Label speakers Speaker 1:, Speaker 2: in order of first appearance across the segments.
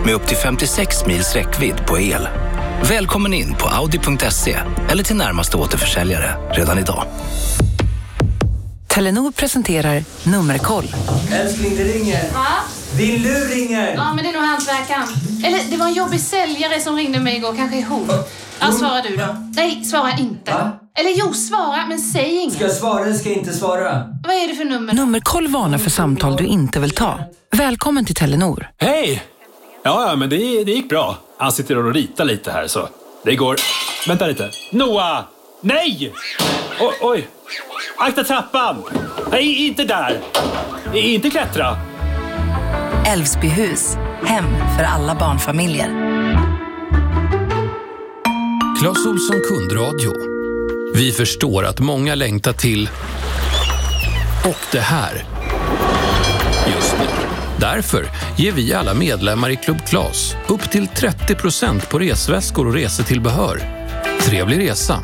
Speaker 1: med upp till 56 mils räckvidd på el. Välkommen in på Audi.se eller till närmaste återförsäljare redan idag.
Speaker 2: Telenor presenterar Nummerkoll.
Speaker 3: Älskling, det ringer.
Speaker 4: Ja?
Speaker 3: Din lur ringer.
Speaker 4: Ja, men det är nog hantverkaren. Eller det var en jobbig säljare som ringde mig igår. Kanske är hon. Ja, svara du då. Nej, svara inte.
Speaker 3: Va?
Speaker 4: Eller jo, svara, men säg inget.
Speaker 3: Ska jag svara eller ska jag inte svara?
Speaker 4: Vad är det för nummer?
Speaker 2: Nummerkoll varnar för samtal du inte vill ta. Välkommen till Telenor.
Speaker 5: Hej! Ja, men det gick bra. Han sitter och ritar lite här så. Det går... Vänta lite. Noah! Nej! Oj! Akta trappan! Nej, inte där! Inte klättra!
Speaker 2: Älvsbyhus. Hem för alla barnfamiljer.
Speaker 6: Clas Ohlson kundradio. Vi förstår att många längtar till och det här just nu. Därför ger vi alla medlemmar i Club Clas upp till 30% på resväskor och resetillbehör. Trevlig resa!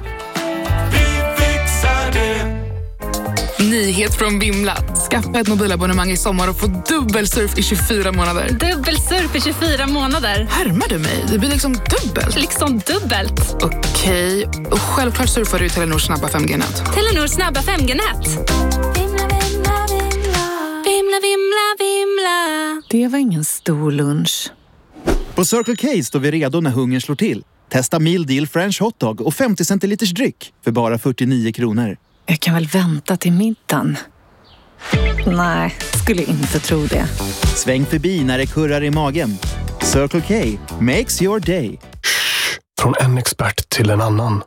Speaker 7: Nyhet från Vimla. Skaffa ett mobilabonnemang i sommar och få dubbelsurf i 24 månader.
Speaker 8: Dubbelsurf i 24 månader?
Speaker 7: Härmar du mig? Det blir liksom dubbelt.
Speaker 8: Liksom dubbelt?
Speaker 7: Okej. Och självklart surfar du i Telenor snabba 5G-nät.
Speaker 8: Telenor snabba 5G-nät. Vimla, vimla, vimla. Vimla, vimla, vimla.
Speaker 2: Det var ingen stor lunch.
Speaker 9: På Circle K står vi redo när hungern slår till. Testa Meal Deal French Hotdog och 50 centiliters dryck för bara 49 kronor.
Speaker 2: Jag kan väl vänta till middagen. Nej, skulle inte tro det.
Speaker 9: Sväng förbi när det kurrar i magen. Circle K makes your day.
Speaker 10: Från en expert till en annan.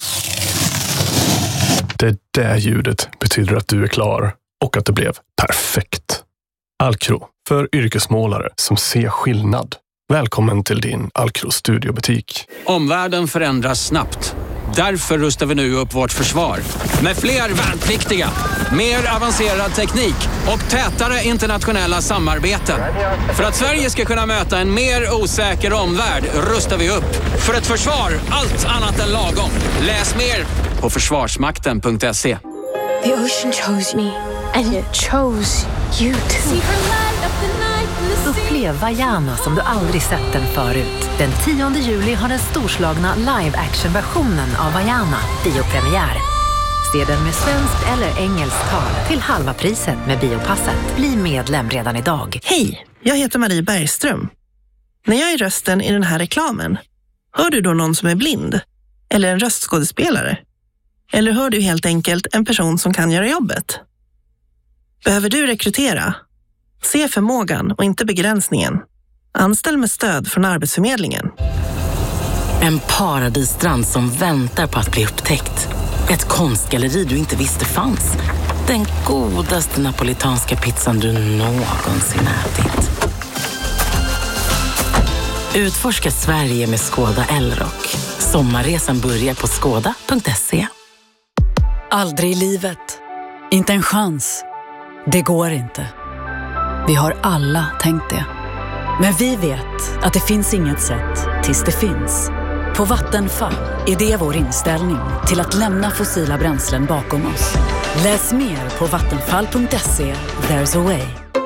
Speaker 10: Det där ljudet betyder att du är klar och att det blev perfekt. Alcro, för yrkesmålare som ser skillnad. Välkommen till din Alcro studiobutik.
Speaker 11: Omvärlden förändras snabbt. Därför rustar vi nu upp vårt försvar. Med fler värnpliktiga, mer avancerad teknik och tätare internationella samarbeten. För att Sverige ska kunna möta en mer osäker omvärld rustar vi upp. För ett försvar, allt annat än lagom. Läs mer på försvarsmakten.se.
Speaker 12: The ocean chose me and it chose you too.
Speaker 13: Upplev Vaiana som du aldrig sett den förut. Den 10 juli har den storslagna live-action-versionen av Vaiana biopremiär. Se den med svenskt eller engelskt tal till halva priset med Biopasset. Bli medlem redan idag.
Speaker 14: Hej, jag heter Marie Bergström. När jag är rösten i den här reklamen, hör du då någon som är blind? Eller en röstskådespelare? Eller hör du helt enkelt en person som kan göra jobbet? Behöver du rekrytera? Se förmågan och inte begränsningen. Anställ med stöd från Arbetsförmedlingen.
Speaker 15: En paradisstrand som väntar på att bli upptäckt. Ett konstgalleri du inte visste fanns. Den godaste napolitanska pizzan du någonsin ätit. Utforska Sverige med Skoda Elrock. Sommarresan börjar på skoda.se.
Speaker 16: Aldrig i livet. Inte en chans. Det går inte. Vi har alla tänkt det. Men vi vet att det finns inget sätt tills det finns. På Vattenfall är det vår inställning till att lämna fossila bränslen bakom oss. Läs mer på vattenfall.se. There's a way.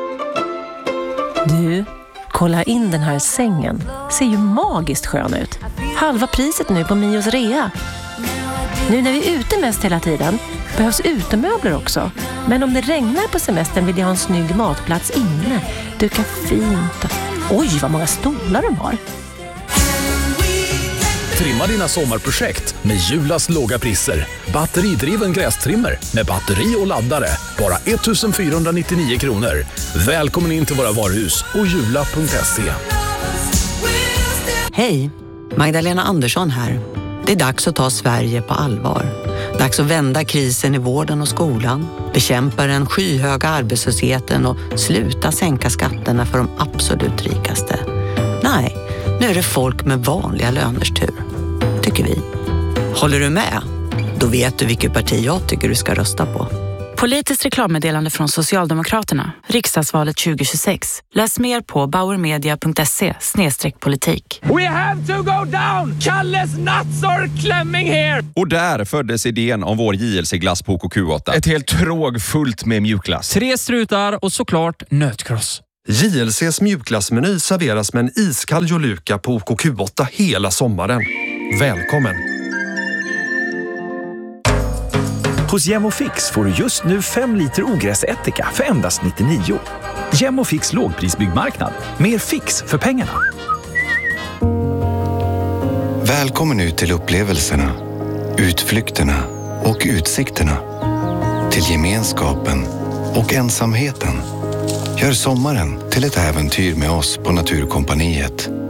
Speaker 17: Du, kolla in den här sängen. Ser ju magiskt skön ut. Halva priset nu på Mios rea. Nu när vi är ute mest hela tiden behövs utemöbler också. Men om det regnar på semestern vill jag ha en snygg matplats inne. Duka fint. Oj, vad många stolar de har.
Speaker 18: Trimma dina sommarprojekt med Julas låga priser. Batteridriven grästrimmer med batteri och laddare. Bara 1499 kronor. Välkommen in till våra varuhus och jula.se.
Speaker 19: Hej, Magdalena Andersson här. Det är dags att ta Sverige på allvar. Dags att vända krisen i vården och skolan. Bekämpa den skyhöga arbetslösheten och sluta sänka skatterna för de absolut rikaste. Nej, nu är det folk med vanliga löners tur, tycker vi. Håller du med? Då vet du vilket parti jag tycker du ska rösta på.
Speaker 15: Politiskt reklammeddelande från Socialdemokraterna. Riksdagsvalet 2026. Läs mer på bauermedia.se/politik.
Speaker 20: We have to go down! Kalles nuts are clamming here!
Speaker 21: Och där föddes idén om vår JLC-glass på KQ8.
Speaker 22: Ett helt tråg fullt med mjukglass.
Speaker 23: 3 strutar och såklart nötkross.
Speaker 1: JLCs mjukglassmeny serveras med en iskall Joluka på OKQ8 hela sommaren. Välkommen!
Speaker 22: Hos Gemofix får du just nu 5 liter ogräsättika för endast 99. Gemofix lågprisbyggmarknad. Mer fix för pengarna.
Speaker 23: Välkommen ut till upplevelserna, utflykterna och utsikterna. Till gemenskapen och ensamheten. Gör sommaren till ett äventyr med oss på Naturkompaniet.